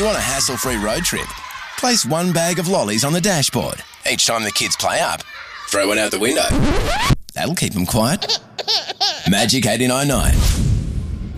you want a hassle-free road trip, place one bag of lollies on the dashboard. Each time the kids play up, throw one out the window. That'll keep them quiet. Magic 89.9.